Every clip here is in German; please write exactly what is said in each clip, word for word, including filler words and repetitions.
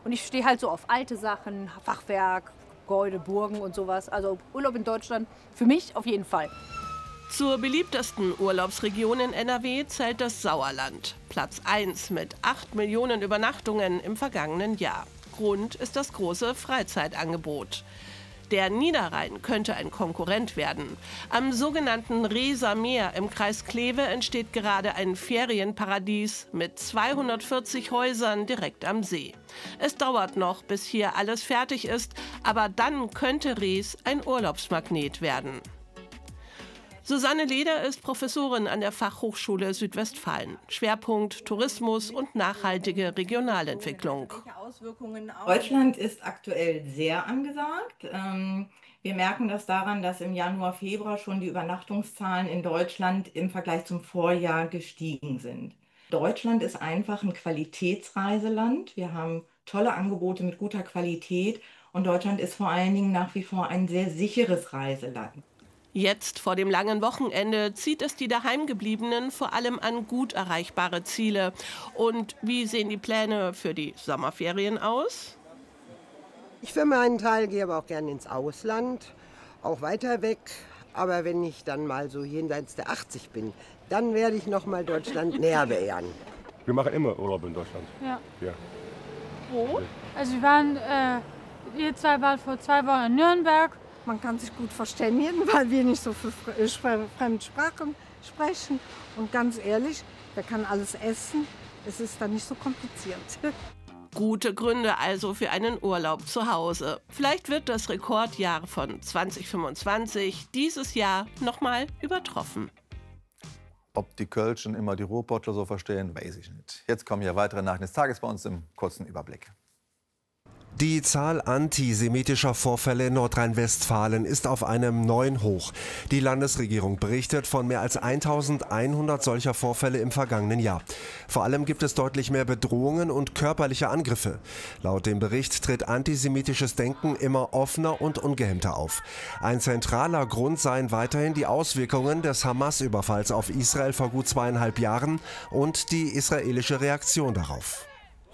Und ich stehe halt so auf alte Sachen, Fachwerk, Gebäude, Burgen und sowas. Also Urlaub in Deutschland für mich auf jeden Fall. Zur beliebtesten Urlaubsregion in N R W zählt das Sauerland. Platz eins mit acht Millionen Übernachtungen im vergangenen Jahr. Grund ist das große Freizeitangebot. Der Niederrhein könnte ein Konkurrent werden. Am sogenannten Reeser Meer im Kreis Kleve entsteht gerade ein Ferienparadies mit zweihundertvierzig Häusern direkt am See. Es dauert noch, bis hier alles fertig ist, aber dann könnte Rees ein Urlaubsmagnet werden. Susanne Leder ist Professorin an der Fachhochschule Südwestfalen. Schwerpunkt Tourismus und nachhaltige Regionalentwicklung. Deutschland ist aktuell sehr angesagt. Wir merken das daran, dass im Januar, Februar schon die Übernachtungszahlen in Deutschland im Vergleich zum Vorjahr gestiegen sind. Deutschland ist einfach ein Qualitätsreiseland. Wir haben tolle Angebote mit guter Qualität und Deutschland ist vor allen Dingen nach wie vor ein sehr sicheres Reiseland. Jetzt vor dem langen Wochenende zieht es die Daheimgebliebenen vor allem an gut erreichbare Ziele. Und wie sehen die Pläne für die Sommerferien aus? Ich für meinen Teil gehe aber auch gerne ins Ausland, auch weiter weg. Aber wenn ich dann mal so jenseits der achtzig bin, dann werde ich noch mal Deutschland näher beehren. Wir machen immer Urlaub in Deutschland. Ja. Ja. Wo? Also wir waren, äh, wir zwei waren vor zwei Wochen in Nürnberg. Man kann sich gut verständigen, weil wir nicht so viele Fremdsprachen sprechen. Und ganz ehrlich, wer kann alles essen? Es ist dann nicht so kompliziert. Gute Gründe also für einen Urlaub zu Hause. Vielleicht wird das Rekordjahr von zwanzig fünfundzwanzig dieses Jahr nochmal übertroffen. Ob die Kölschen immer die Ruhrpottler so verstehen, weiß ich nicht. Jetzt kommen hier weitere Nachrichten des Tages bei uns im kurzen Überblick. Die Zahl antisemitischer Vorfälle in Nordrhein-Westfalen ist auf einem neuen Hoch. Die Landesregierung berichtet von mehr als eintausendeinhundert solcher Vorfälle im vergangenen Jahr. Vor allem gibt es deutlich mehr Bedrohungen und körperliche Angriffe. Laut dem Bericht tritt antisemitisches Denken immer offener und ungehemmter auf. Ein zentraler Grund seien weiterhin die Auswirkungen des Hamas-Überfalls auf Israel vor gut zweieinhalb Jahren und die israelische Reaktion darauf.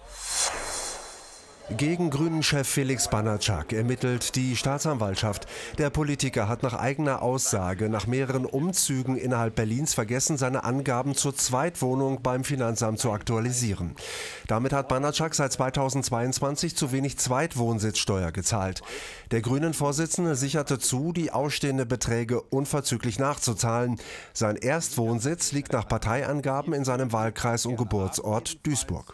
Gegen Grünen-Chef Felix Banatschak ermittelt die Staatsanwaltschaft. Der Politiker hat nach eigener Aussage nach mehreren Umzügen innerhalb Berlins vergessen, seine Angaben zur Zweitwohnung beim Finanzamt zu aktualisieren. Damit hat Banatschak seit zweitausendzweiundzwanzig zu wenig Zweitwohnsitzsteuer gezahlt. Der Grünen-Vorsitzende sicherte zu, die ausstehenden Beträge unverzüglich nachzuzahlen. Sein Erstwohnsitz liegt nach Parteiangaben in seinem Wahlkreis und Geburtsort Duisburg.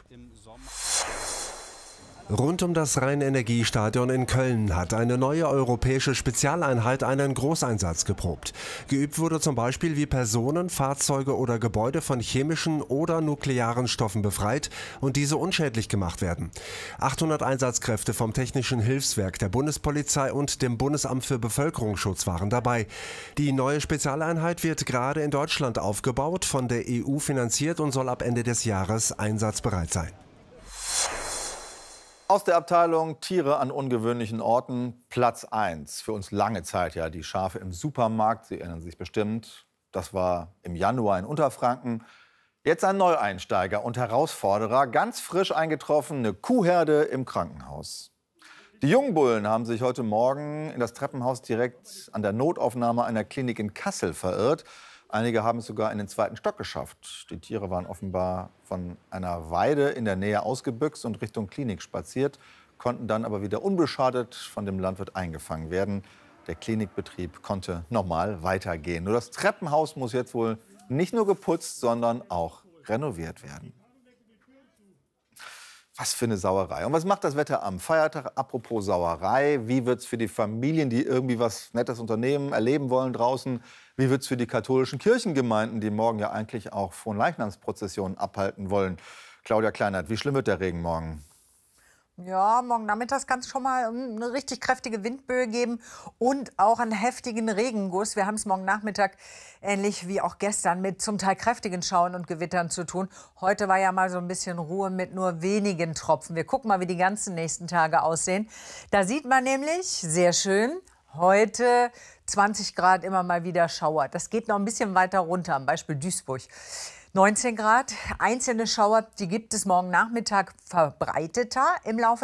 Rund um das Rhein-Energiestadion in Köln hat eine neue europäische Spezialeinheit einen Großeinsatz geprobt. Geübt wurde zum Beispiel, wie Personen, Fahrzeuge oder Gebäude von chemischen oder nuklearen Stoffen befreit und diese unschädlich gemacht werden. achthundert Einsatzkräfte vom Technischen Hilfswerk der Bundespolizei und dem Bundesamt für Bevölkerungsschutz waren dabei. Die neue Spezialeinheit wird gerade in Deutschland aufgebaut, von der E U finanziert und soll ab Ende des Jahres einsatzbereit sein. Aus der Abteilung Tiere an ungewöhnlichen Orten Platz eins. Für uns lange Zeit ja die Schafe im Supermarkt. Sie erinnern sich bestimmt. Das war im Januar in Unterfranken. Jetzt ein Neueinsteiger und Herausforderer. Ganz frisch eingetroffen, eine Kuhherde im Krankenhaus. Die Jungbullen haben sich heute Morgen in das Treppenhaus direkt an der Notaufnahme einer Klinik in Kassel verirrt. Einige haben es sogar in den zweiten Stock geschafft. Die Tiere waren offenbar von einer Weide in der Nähe ausgebüxt und Richtung Klinik spaziert, konnten dann aber wieder unbeschadet von dem Landwirt eingefangen werden. Der Klinikbetrieb konnte normal weitergehen. Nur das Treppenhaus muss jetzt wohl nicht nur geputzt, sondern auch renoviert werden. Was für eine Sauerei. Und was macht das Wetter am Feiertag? Apropos Sauerei, wie wird es für die Familien, die irgendwie was Nettes unternehmen, erleben wollen draußen? Wie wird es für die katholischen Kirchengemeinden, die morgen ja eigentlich auch Fronleichnamsprozessionen abhalten wollen? Claudia Kleinert, wie schlimm wird der Regen morgen? Ja, morgen Nachmittag kann es schon mal eine richtig kräftige Windböe geben und auch einen heftigen Regenguss. Wir haben es morgen Nachmittag ähnlich wie auch gestern mit zum Teil kräftigen Schauern und Gewittern zu tun. Heute war ja mal so ein bisschen Ruhe mit nur wenigen Tropfen. Wir gucken mal, wie die ganzen nächsten Tage aussehen. Da sieht man nämlich, sehr schön, heute zwanzig Grad, immer mal wieder Schauer. Das geht noch ein bisschen weiter runter, am Beispiel Duisburg. neunzehn Grad, einzelne Schauer, die gibt es morgen Nachmittag verbreiteter im Laufe